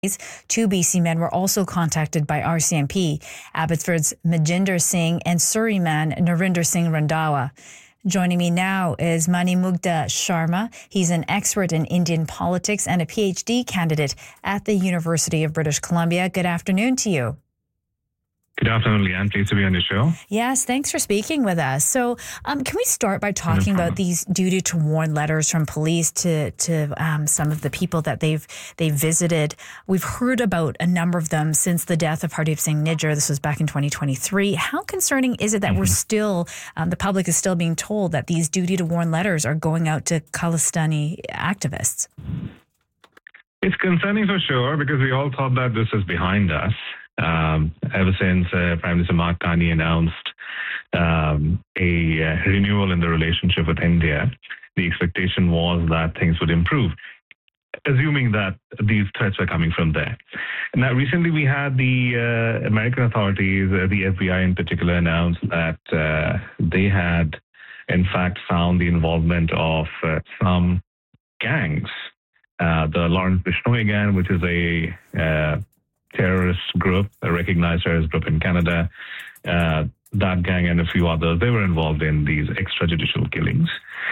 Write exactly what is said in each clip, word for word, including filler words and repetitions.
Two B C men were also contacted by R C M P, Abbotsford's Majinder Singh and Surrey man Narinder Singh Randhawa. Joining me now is Manimugda Sharma. He's an expert in Indian politics and a PhD candidate at the University of British Columbia. Good afternoon to you. Good afternoon, Leanne. Pleased to be on the show. Yes, thanks for speaking with us. So um, can we start by talking no about these duty to warn letters from police to to um, some of the people that they've they've visited? We've heard about a number of them since the death of Hardeep Singh Nijjar. This was back in twenty twenty-three. How concerning is it that mm-hmm. we're still, um, the public is still being told that these duty to warn letters are going out to Khalistani activists? It's concerning for sure, because we all thought that this is behind us. Um, ever since uh, Prime Minister Mark Carney announced um, a uh, renewal in the relationship with India, the expectation was that things would improve, assuming that these threats are coming from there. Now, recently we had the uh, American authorities, uh, the F B I in particular, announce that uh, they had, in fact, found the involvement of uh, some gangs. Uh, the Lawrence Bishnoi gang, which is a uh, terrorist group, a recognized terrorist group in Canada, uh, that gang and a few others, they were involved in these extrajudicial killings.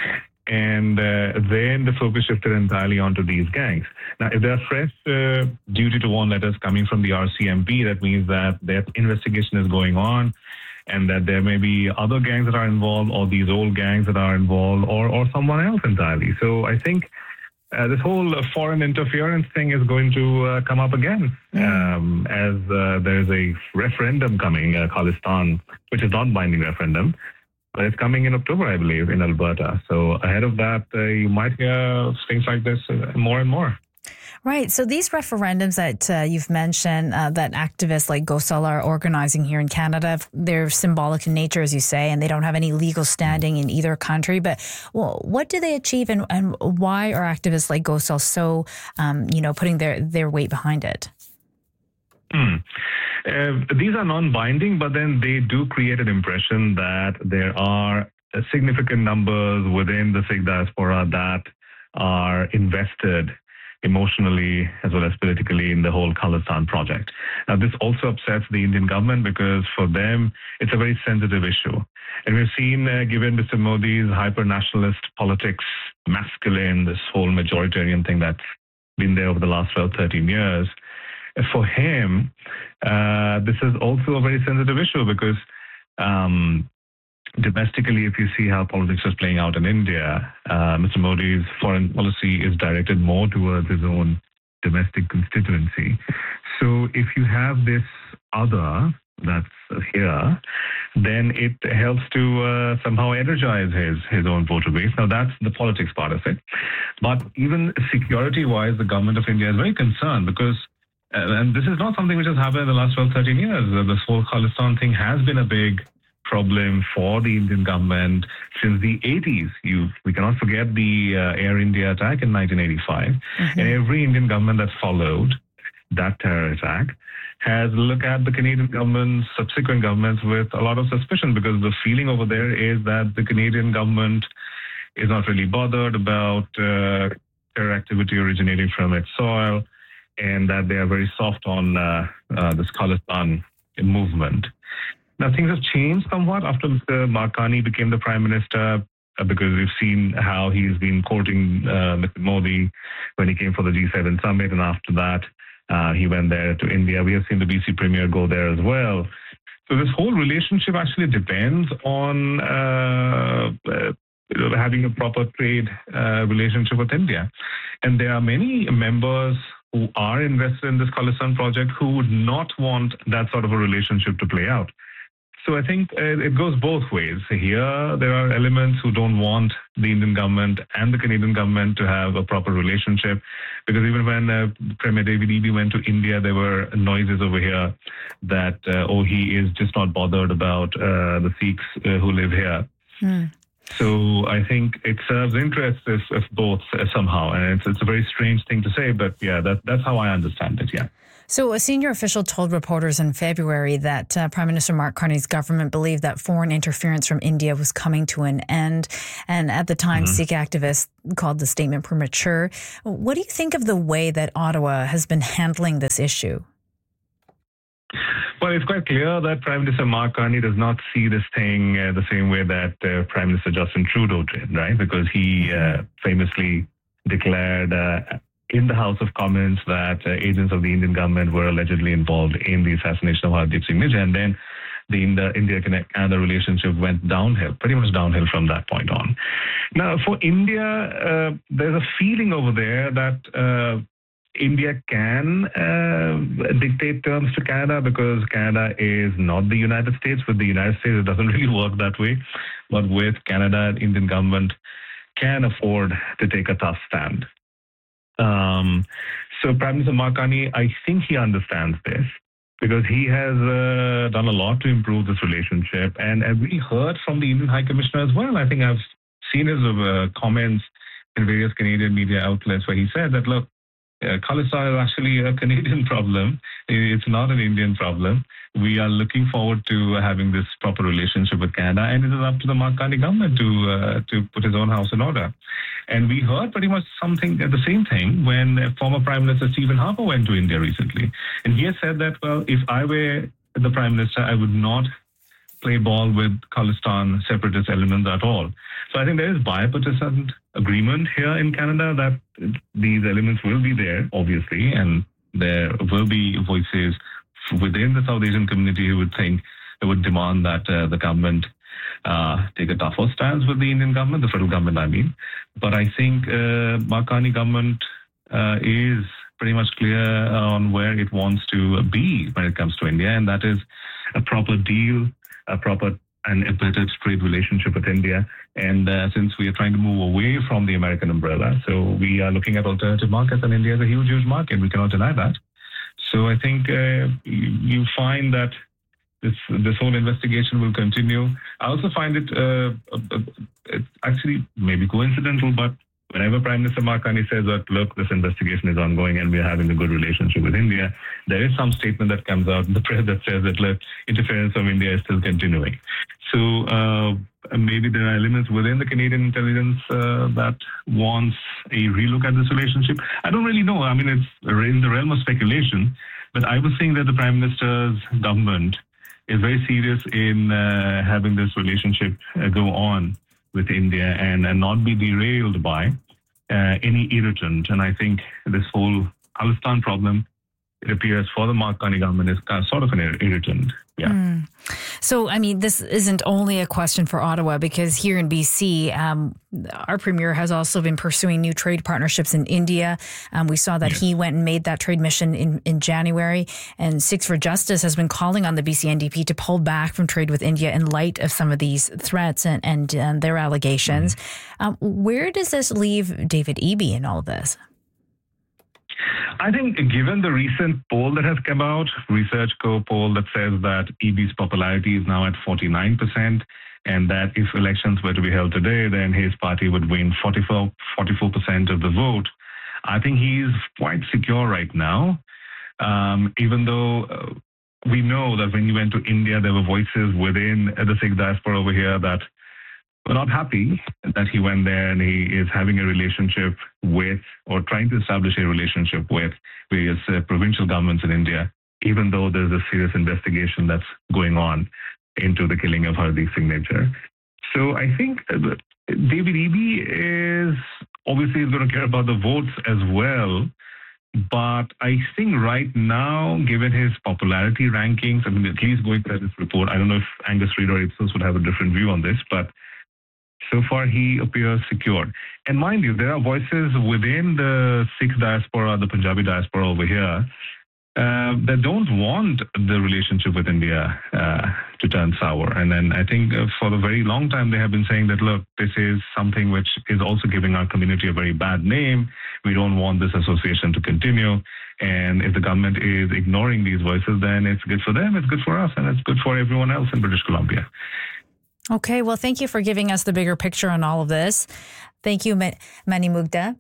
And uh, then the focus shifted entirely onto these gangs. Now, if there are fresh uh, duty to warn letters coming from the R C M P, that means that their investigation is going on and that there may be other gangs that are involved, or these old gangs that are involved, or, or someone else entirely. So I think Uh, this whole uh, foreign interference thing is going to uh, come up again mm. um, as uh, there's a referendum coming, uh, Khalistan, which is not binding referendum, but it's coming in October, I believe, in Alberta. So ahead of that, uh, you might hear things like this uh, more and more. Right. So these referendums that uh, you've mentioned, uh, that activists like Gosal are organizing here in Canada, they're symbolic in nature, as you say, and they don't have any legal standing in either country. But well, what do they achieve, and, and why are activists like Gosal so, um, you know, putting their, their weight behind it? Hmm. Uh, these are non-binding, but then they do create an impression that there are significant numbers within the Sikh diaspora that are invested emotionally as well as politically in the whole Khalistan project. Now, this also upsets the Indian government, because for them, it's a very sensitive issue. And we've seen, uh, given Mister Modi's hyper-nationalist politics, masculine, this whole majoritarian thing that's been there over the last twelve, thirteen years, for him, uh, this is also a very sensitive issue, because um, domestically, if you see how politics is playing out in India, uh, Mister Modi's foreign policy is directed more towards his own domestic constituency. So if you have this other that's here, then it helps to uh, somehow energize his, his own voter base. Now, that's the politics part of it. But even security-wise, the government of India is very concerned, because uh, and this is not something which has happened in the last twelve, thirteen years. Uh, this whole Khalistan thing has been a big problem for the Indian government since the eighties. You, we cannot forget the uh, Air India attack in nineteen eighty-five. Mm-hmm. And every Indian government that followed that terror attack has looked at the Canadian government, subsequent governments, with a lot of suspicion, because the feeling over there is that the Canadian government is not really bothered about uh, terror activity originating from its soil, and that they are very soft on uh, uh, this Khalistan movement. Now, things have changed somewhat after Mister Mark Carney became the Prime Minister, uh, because we've seen how he's been courting uh, Mister Modi when he came for the G seven summit, and after that, uh, he went there to India. We have seen the B C Premier go there as well. So this whole relationship actually depends on uh, uh, having a proper trade uh, relationship with India. And there are many members who are invested in this Khalistan project who would not want that sort of a relationship to play out. So I think uh, it goes both ways. Here, there are elements who don't want the Indian government and the Canadian government to have a proper relationship, because even when uh, Premier David Eby went to India, there were noises over here that, uh, oh, he is just not bothered about uh, the Sikhs uh, who live here. Hmm. So I think it serves interests of, of both uh, somehow. And it's, it's a very strange thing to say, but yeah, that, that's how I understand it, yeah. So a senior official told reporters in February that uh, Prime Minister Mark Carney's government believed that foreign interference from India was coming to an end. And at the time, mm-hmm. Sikh activists called the statement premature. What do you think of the way that Ottawa has been handling this issue? Well, it's quite clear that Prime Minister Mark Carney does not see this thing uh, the same way that uh, Prime Minister Justin Trudeau did, right? Because he uh, famously declared uh, in the House of Commons that uh, agents of the Indian government were allegedly involved in the assassination of Hardeep Singh Nijjar, and then the India-Canada relationship went downhill, pretty much downhill from that point on. Now, for India, uh, there's a feeling over there that uh, India can uh, dictate terms to Canada because Canada is not the United States. With the United States, it doesn't really work that way. But with Canada, the Indian government can afford to take a tough stand. Um, so Prime Minister Mark Carney, I think he understands this because he has uh, done a lot to improve this relationship. And, and we heard from the Indian High Commissioner as well. I think I've seen his uh, comments in various Canadian media outlets where he said that, look, Uh, Khalistan is actually a Canadian problem. It's not an Indian problem. We are looking forward to having this proper relationship with Canada, and it is up to the Mark Carney government to uh, to put his own house in order. And we heard pretty much something, the same thing, when former Prime Minister Stephen Harper went to India recently. And he has said that, well, if I were the Prime Minister, I would not play ball with Khalistan separatist elements at all. So I think there is bipartisan agreement here in Canada that these elements will be there, obviously, and there will be voices within the South Asian community who would think, they would demand that uh, the government uh, take a tougher stance with the Indian government, the federal government, I mean. But I think uh, Mark Carney government uh, is pretty much clear on where it wants to be when it comes to India, and that is a proper deal, a proper and a better trade relationship with India. And uh, since we are trying to move away from the American umbrella, so we are looking at alternative markets, and India is a huge, huge market. We cannot deny that. So I think uh, you, you find that this this whole investigation will continue. I also find it uh, uh, actually maybe coincidental, but whenever Prime Minister Mark Carney says that, look, this investigation is ongoing and we are having a good relationship with India, there is some statement that comes out in the press that says that, look, interference from India is still continuing. So uh, maybe there are elements within the Canadian intelligence uh, that wants a relook at this relationship. I don't really know. I mean, it's in the realm of speculation, but I was saying that the Prime Minister's government is very serious in uh, having this relationship uh, go on with India and, and not be derailed by uh, any irritant. And I think this whole Khalistan problem, it appears for the Mark Carney government, is kind of sort of an irritant. Yeah. Mm. So, I mean, this isn't only a question for Ottawa, because here in B C, um, our premier has also been pursuing new trade partnerships in India. Um, we saw that yes. he went and made that trade mission in, in January. And Sikhs for Justice has been calling on the B C N D P to pull back from trade with India in light of some of these threats and, and, and their allegations. Mm. Um, where does this leave David Eby in all this? I think given the recent poll that has come out, ResearchGo poll that says that Eby's popularity is now at forty-nine percent, and that if elections were to be held today, then his party would win forty-four percent of the vote. I think he's quite secure right now, um, even though uh, we know that when he went to India, there were voices within the Sikh diaspora over here that were not happy that he went there and he is having a relationship with, or trying to establish a relationship with, various uh, provincial governments in India, even though there's a serious investigation that's going on into the killing of Hardeep Singh Nijjar. So I think uh, David Eby is obviously is going to care about the votes as well. But I think right now, given his popularity rankings, I mean, at least going by this report, I don't know if Angus Reid or Ipsos would have a different view on this, but so far, he appears secure. And mind you, there are voices within the Sikh diaspora, the Punjabi diaspora over here, uh, that don't want the relationship with India uh, to turn sour. And then I think uh, for a very long time, they have been saying that, look, this is something which is also giving our community a very bad name. We don't want this association to continue. And if the government is ignoring these voices, then it's good for them, it's good for us, and it's good for everyone else in British Columbia. Okay, well, thank you for giving us the bigger picture on all of this. Thank you, Mani Mugdha.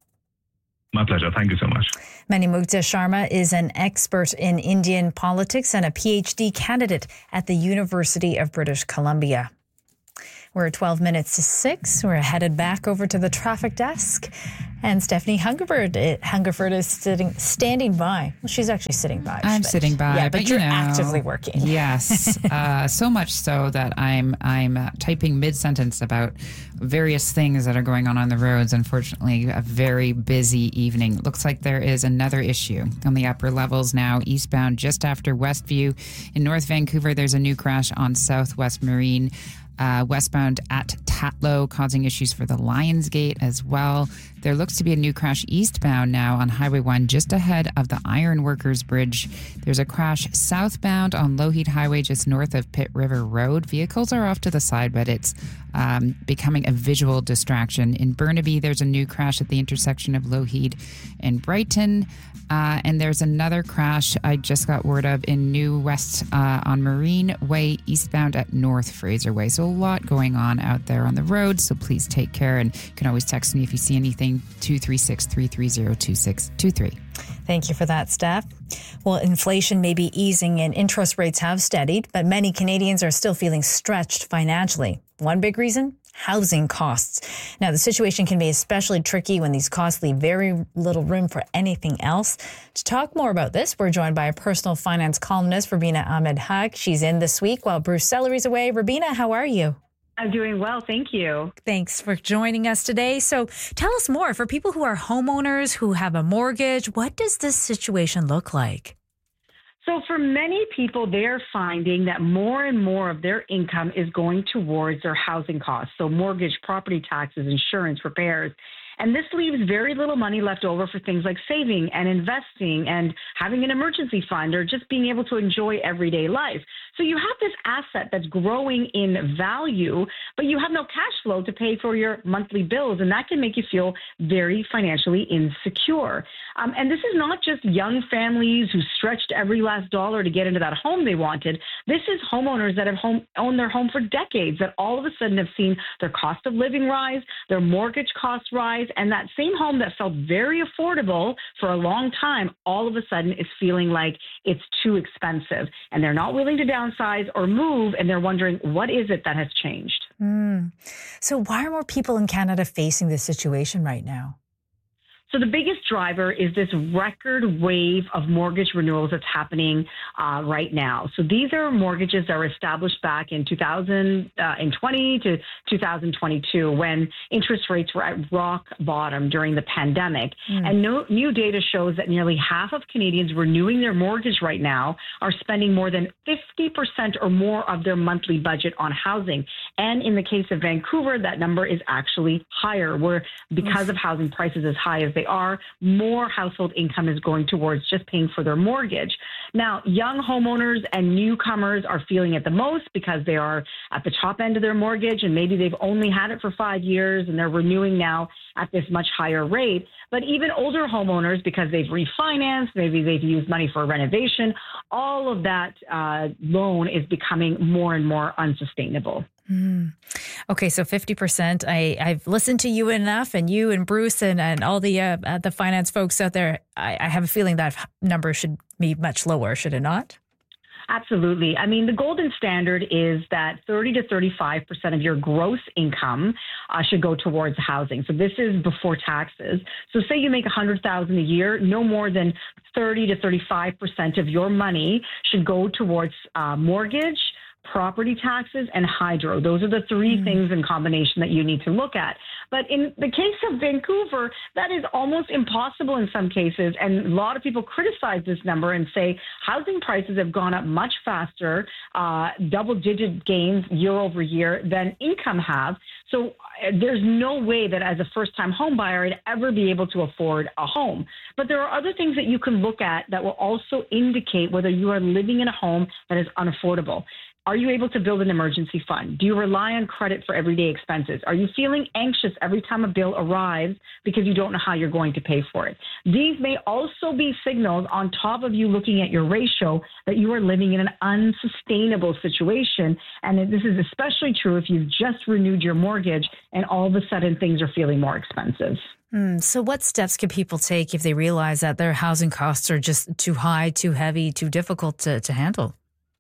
My pleasure. Thank you so much. Mani Mugdha Sharma is an expert in Indian politics and a P H D candidate at the University of British Columbia. We're twelve minutes to six. We're headed back over to the traffic desk. And Stephanie Hungerford, Hungerford is sitting, standing by. Well, she's actually sitting by. I'm but, sitting by. Yeah, but, but you're you know, actively working. Yes. uh, so much so that I'm I'm uh, typing mid-sentence about various things that are going on on the roads. Unfortunately, a very busy evening. Looks like there is another issue on the upper levels now. Eastbound just after Westview. In North Vancouver, there's a new crash on Southwest Marine. Uh, westbound at Tatlow, causing issues for the Lions Gate as well. There looks to be a new crash eastbound now on Highway one, just ahead of the Ironworkers Bridge. There's a crash southbound on Lougheed Highway, just north of Pitt River Road. Vehicles are off to the side, but it's um, becoming a visual distraction. In Burnaby, there's a new crash at the intersection of Lougheed and Brighton. Uh, and there's another crash I just got word of in New West uh, on Marine Way, eastbound at North Fraser Way. So a lot going on out there on the road. So please take care. And you can always text me if you see anything, two three six, three three zero, two six two three. Thank you for that, Steph. Well, inflation may be easing and interest rates have steadied, but many Canadians are still feeling stretched financially. One big reason? Housing costs. Now, the situation can be especially tricky when these costs leave very little room for anything else. To talk more about this, we're joined by a personal finance columnist, Rubina Ahmed-Haq. She's in this week while Bruce Sellery's away. Rubina, how are you? I'm doing well, thank you. Thanks for joining us today. So tell us more. For people who are homeowners, who have a mortgage, what does this situation look like? So for many people, they're finding that more and more of their income is going towards their housing costs. So mortgage, property taxes, insurance, repairs. And this leaves very little money left over for things like saving and investing and having an emergency fund or just being able to enjoy everyday life. So you have this asset that's growing in value, but you have no cash flow to pay for your monthly bills. And that can make you feel very financially insecure. Um, and this is not just young families who stretched every last dollar to get into that home they wanted. This is homeowners that have home, owned their home for decades that all of a sudden have seen their cost of living rise, their mortgage costs rise, and that same home that felt very affordable for a long time, all of a sudden is feeling like it's too expensive. And they're not willing to downsize or move, and they're wondering, what is it that has changed? Mm. So why are more people in Canada facing this situation right now? So the biggest driver is this record wave of mortgage renewals that's happening uh, right now. So these are mortgages that were established back in two thousand twenty to two thousand twenty-two when interest rates were at rock bottom during the pandemic. Mm. And no, new data shows that nearly half of Canadians renewing their mortgage right now are spending more than fifty percent or more of their monthly budget on housing. And in the case of Vancouver, that number is actually higher, where because of housing prices as high as they are, more household income is going towards just paying for their mortgage. Now, young homeowners and newcomers are feeling it the most because they are at the top end of their mortgage and maybe they've only had it for five years and they're renewing now at this much higher rate. But even older homeowners, because they've refinanced, maybe they've used money for renovation, all of that uh, loan is becoming more and more unsustainable. Mm. Okay, so fifty percent. I, I've listened to you enough, and you and Bruce and, and all the uh, uh, the finance folks out there. I, I have a feeling that number should be much lower, should it not? Absolutely. I mean, the golden standard is that thirty to thirty-five percent of your gross income uh, should go towards housing. So this is before taxes. So say you make one hundred thousand dollars a year, no more than thirty to thirty-five percent of your money should go towards uh, mortgage, property taxes, and hydro. Those are the three mm. things in combination that you need to look at. But in the case of Vancouver, that is almost impossible in some cases. And a lot of people criticize this number and say housing prices have gone up much faster, uh, double-digit gains year over year than income have. So uh, there's no way that as a first-time home buyer, I'd ever be able to afford a home. But there are other things that you can look at that will also indicate whether you are living in a home that is unaffordable. Are you able to build an emergency fund? Do you rely on credit for everyday expenses? Are you feeling anxious every time a bill arrives because you don't know how you're going to pay for it? These may also be signals on top of you looking at your ratio that you are living in an unsustainable situation. And this is especially true if you've just renewed your mortgage and all of a sudden things are feeling more expensive. Mm, so what steps can people take if they realize that their housing costs are just too high, too heavy, too difficult to, to handle?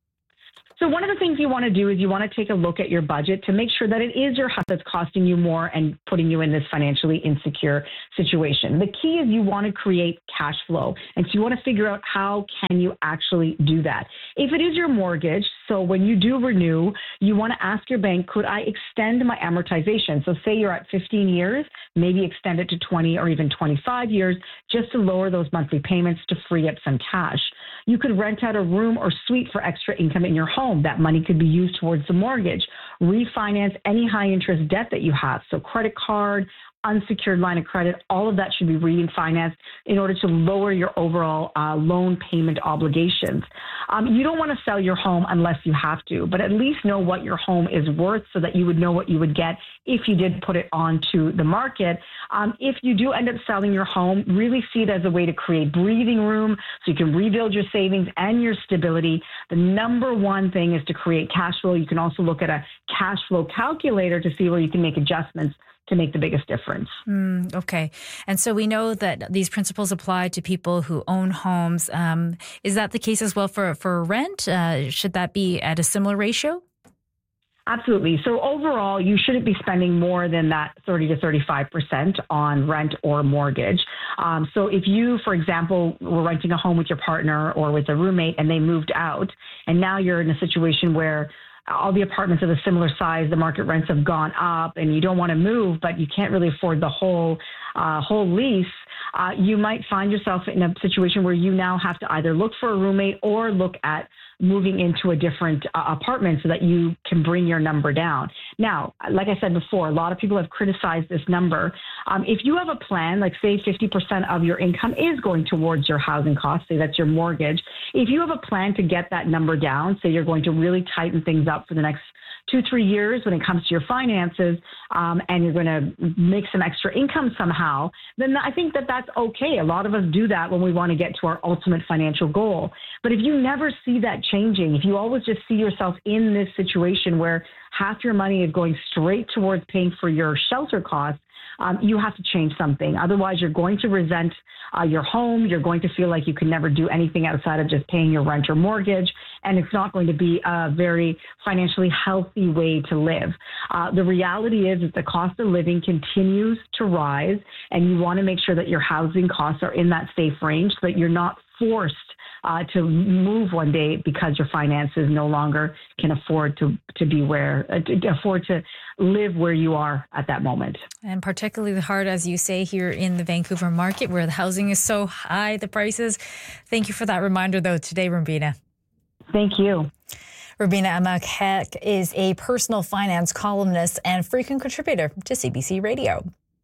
So one of the things you want to do is you want to take a look at your budget to make sure that it is your house that's costing you more and putting you in this financially insecure situation. The key is you want to create cash flow. And so you want to figure out how can you actually do that. If it is your mortgage, so when you do renew, you want to ask your bank, could I extend my amortization? So say you're at fifteen years, maybe extend it to twenty or even twenty-five years just to lower those monthly payments to free up some cash. You could rent out a room or suite for extra income in your home. That money could be used towards the mortgage. Refinance any high interest debt that you have. So credit card, unsecured line of credit, all of that should be refinanced in order to lower your overall uh, loan payment obligations. Um, you don't want to sell your home unless you have to, but at least know what your home is worth so that you would know what you would get if you did put it onto the market. Um, if you do end up selling your home, really see it as a way to create breathing room so you can rebuild your savings and your stability. The number one thing is to create cash flow. You can also look at a cash flow calculator to see where you can make adjustments to make the biggest difference. Mm, okay. And so we know that these principles apply to people who own homes. Um, is that the case as well for, for rent? Uh, should that be at a similar ratio? Absolutely. So overall, you shouldn't be spending more than that thirty to thirty-five percent on rent or mortgage. Um, so if you, for example, were renting a home with your partner or with a roommate and they moved out, and now you're in a situation where all the apartments of a similar size, the market rents have gone up and you don't want to move, but you can't really afford the whole uh, whole lease, uh, you might find yourself in a situation where you now have to either look for a roommate or look at moving into a different uh, apartment so that you can bring your number down. Now, like I said before, a lot of people have criticized this number. Um, if you have a plan, like say fifty percent of your income is going towards your housing costs, say that's your mortgage. If you have a plan to get that number down, say you're going to really tighten things up for the next two, three years when it comes to your finances, um, and you're going to make some extra income somehow, then I think that that's okay. A lot of us do that when we want to get to our ultimate financial goal. But if you never see that changing, if you always just see yourself in this situation where half your money is going straight towards paying for your shelter costs, Um, you have to change something. Otherwise, you're going to resent uh, your home. You're going to feel like you can never do anything outside of just paying your rent or mortgage. And it's not going to be a very financially healthy way to live. Uh, the reality is that the cost of living continues to rise, and you want to make sure that your housing costs are in that safe range so that you're not forced Uh, to move one day because your finances no longer can afford to to be where uh, to afford to live where you are at that moment. And particularly hard, as you say, here in the Vancouver market where the housing is so high, the prices. Thank you for that reminder, though, today, Rubina. Thank you. Rubina Ahmed-Heq is a personal finance columnist and frequent contributor to C B C Radio.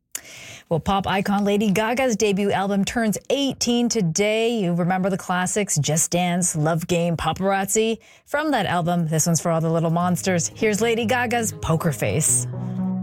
Well, pop icon Lady Gaga's debut album turns eighteen today. You remember the classics, Just Dance, Love Game, Paparazzi. From that album, this one's for all the little monsters. Here's Lady Gaga's Poker Face.